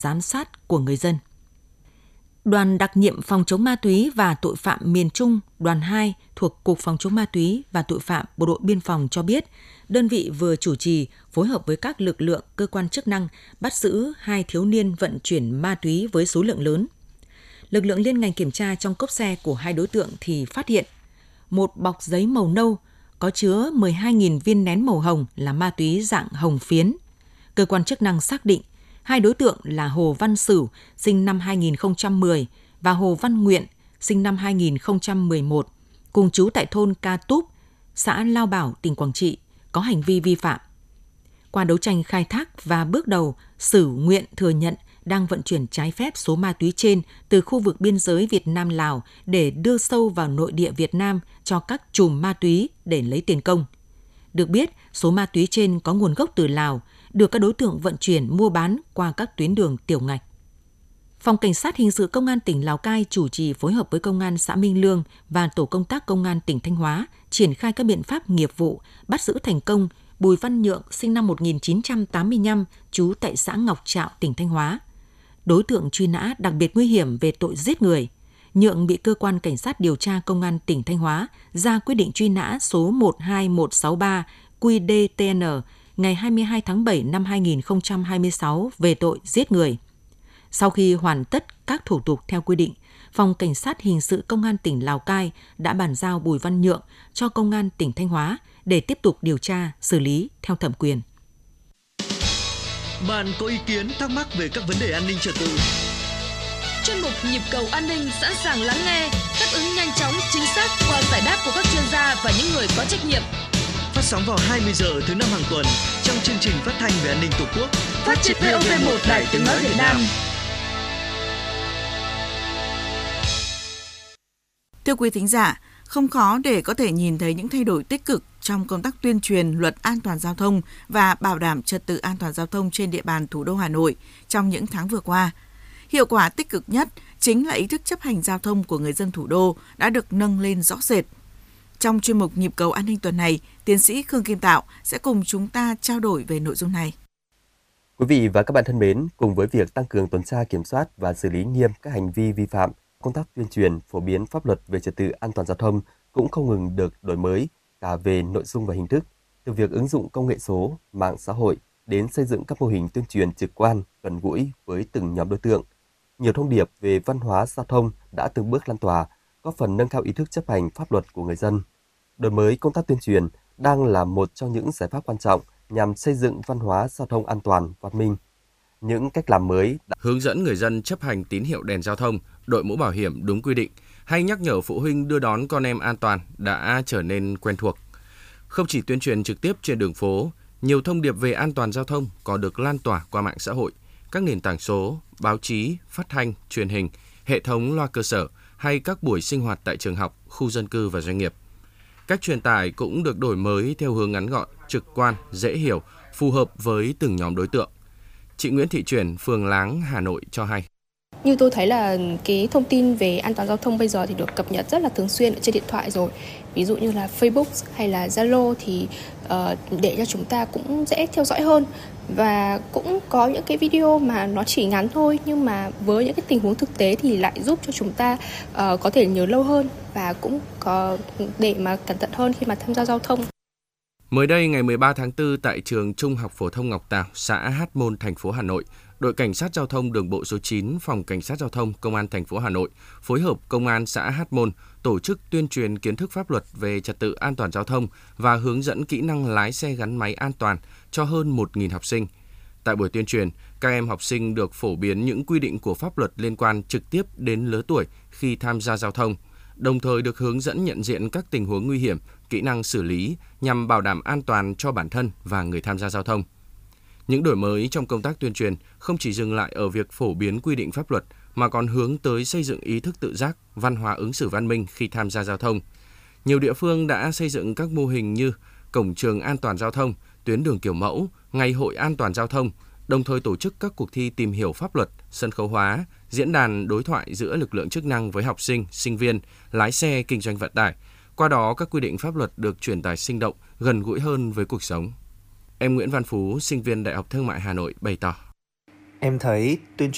giám sát của người dân. Đoàn đặc nhiệm phòng chống ma túy và tội phạm miền Trung, đoàn 2 thuộc Cục Phòng chống ma túy và tội phạm Bộ đội Biên phòng cho biết, đơn vị vừa chủ trì phối hợp với các lực lượng cơ quan chức năng bắt giữ 2 thiếu niên vận chuyển ma túy với số lượng lớn. Lực lượng liên ngành kiểm tra trong cốp xe của 2 đối tượng thì phát hiện một bọc giấy màu nâu có chứa 12.000 viên nén màu hồng là ma túy dạng hồng phiến. Cơ quan chức năng xác định 2 đối tượng là Hồ Văn Sửu, sinh năm 2010 và Hồ Văn Nguyện, sinh năm 2011, cùng trú tại thôn Ca Túp, xã Lao Bảo, tỉnh Quảng Trị, có hành vi vi phạm. Qua đấu tranh khai thác và bước đầu, Sửu Nguyện thừa nhận đang vận chuyển trái phép số ma túy trên từ khu vực biên giới Việt Nam-Lào để đưa sâu vào nội địa Việt Nam cho các trùm ma túy để lấy tiền công. Được biết, số ma túy trên có nguồn gốc từ Lào, được các đối tượng vận chuyển mua bán qua các tuyến đường tiểu ngạch. Phòng Cảnh sát Hình sự Công an tỉnh Lào Cai chủ trì phối hợp với Công an xã Minh Lương và Tổ công tác Công an tỉnh Thanh Hóa triển khai các biện pháp nghiệp vụ, bắt giữ thành công Bùi Văn Nhượng, sinh năm 1985, trú tại xã Ngọc Trạo, tỉnh Thanh Hóa. Đối tượng truy nã đặc biệt nguy hiểm về tội giết người. Nhượng bị Cơ quan Cảnh sát điều tra Công an tỉnh Thanh Hóa ra quyết định truy nã số 12163 QĐ-TN ngày 22 tháng 7 năm 2026 về tội giết người. Sau khi hoàn tất các thủ tục theo quy định, Phòng Cảnh sát Hình sự Công an tỉnh Lào Cai đã bàn giao Bùi Văn Nhượng cho Công an tỉnh Thanh Hóa để tiếp tục điều tra, xử lý theo thẩm quyền. Bạn có ý kiến thắc mắc về các vấn đề an ninh trật tự? Chuyên mục Nhịp cầu an ninh sẵn sàng lắng nghe, đáp ứng nhanh chóng, chính xác qua giải đáp của các chuyên gia và những người có trách nhiệm. Phát sóng vào 20 giờ thứ 5 hàng tuần trong chương trình phát thanh về an ninh Tổ quốc. Phát trên VOV1 Đài Tiếng nói Việt Nam. Thưa quý thính giả, không khó để có thể nhìn thấy những thay đổi tích cực trong công tác tuyên truyền luật an toàn giao thông và bảo đảm trật tự an toàn giao thông trên địa bàn thủ đô Hà Nội trong những tháng vừa qua. Hiệu quả tích cực nhất chính là ý thức chấp hành giao thông của người dân thủ đô đã được nâng lên rõ rệt. Trong chuyên mục Nhịp cầu an ninh tuần này, tiến sĩ Khương Kim Tạo sẽ cùng chúng ta trao đổi về nội dung này. Quý vị và các bạn thân mến, cùng với việc tăng cường tuần tra kiểm soát và xử lý nghiêm các hành vi vi phạm, công tác tuyên truyền, phổ biến pháp luật về trật tự an toàn giao thông cũng không ngừng được đổi mới cả về nội dung và hình thức, từ việc ứng dụng công nghệ số, mạng xã hội đến xây dựng các mô hình tuyên truyền trực quan, gần gũi với từng nhóm đối tượng. Nhiều thông điệp về văn hóa giao thông đã từng bước lan tỏa, góp phần nâng cao ý thức chấp hành pháp luật của người dân. Đổi mới công tác tuyên truyền đang là một trong những giải pháp quan trọng nhằm xây dựng văn hóa giao thông an toàn, văn minh. Những cách làm mới hướng dẫn người dân chấp hành tín hiệu đèn giao thông, đội mũ bảo hiểm đúng quy định hay nhắc nhở phụ huynh đưa đón con em an toàn đã trở nên quen thuộc. Không chỉ tuyên truyền trực tiếp trên đường phố, nhiều thông điệp về an toàn giao thông còn được lan tỏa qua mạng xã hội, các nền tảng số, báo chí, phát thanh, truyền hình, hệ thống loa cơ sở hay các buổi sinh hoạt tại trường học, khu dân cư và doanh nghiệp. Cách truyền tải cũng được đổi mới theo hướng ngắn gọn, trực quan, dễ hiểu, phù hợp với từng nhóm đối tượng. Chị Nguyễn Thị Chuyển, phường Láng, Hà Nội cho hay. Như tôi thấy là cái thông tin về an toàn giao thông bây giờ thì được cập nhật rất là thường xuyên ở trên điện thoại rồi. Ví dụ như là Facebook hay là Zalo thì để cho chúng ta cũng dễ theo dõi hơn. Và cũng có những cái video mà nó chỉ ngắn thôi, nhưng mà với những cái tình huống thực tế thì lại giúp cho chúng ta có thể nhớ lâu hơn và cũng có để mà cẩn thận hơn khi mà tham gia giao thông. Mới đây, ngày 13 tháng 4 tại trường Trung học phổ thông Ngọc Tào, xã Hát Môn, thành phố Hà Nội, đội cảnh sát giao thông đường bộ số 9, phòng cảnh sát giao thông công an thành phố Hà Nội phối hợp công an xã Hát Môn tổ chức tuyên truyền kiến thức pháp luật về trật tự an toàn giao thông và hướng dẫn kỹ năng lái xe gắn máy an toàn cho hơn 1.000 học sinh. Tại buổi tuyên truyền, các em học sinh được phổ biến những quy định của pháp luật liên quan trực tiếp đến lứa tuổi khi tham gia giao thông, đồng thời được hướng dẫn nhận diện các tình huống nguy hiểm, kỹ năng xử lý nhằm bảo đảm an toàn cho bản thân và người tham gia giao thông. Những đổi mới trong công tác tuyên truyền không chỉ dừng lại ở việc phổ biến quy định pháp luật mà còn hướng tới xây dựng ý thức tự giác, văn hóa ứng xử văn minh khi tham gia giao thông. Nhiều địa phương đã xây dựng các mô hình như cổng trường an toàn giao thông, tuyến đường kiểu mẫu, ngày hội an toàn giao thông, đồng thời tổ chức các cuộc thi tìm hiểu pháp luật, sân khấu hóa, diễn đàn đối thoại giữa lực lượng chức năng với học sinh, sinh viên, lái xe, kinh doanh vận tải. Qua đó, các quy định pháp luật được truyền tải sinh động, gần gũi hơn với cuộc sống. Em Nguyễn Văn Phú, sinh viên Đại học Thương mại Hà Nội bày tỏ. Em thấy tuyên truyền